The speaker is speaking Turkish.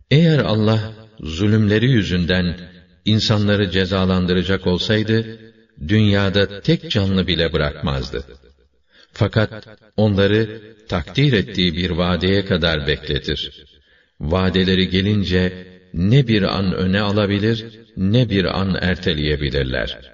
Eğer Allah zulümleri yüzünden insanları cezalandıracak olsaydı, dünyada tek canlı bile bırakmazdı. Fakat onları takdir ettiği bir vadeye kadar bekletir. Vadeleri gelince ne bir an öne alabilir, ne bir an erteleyebilirler.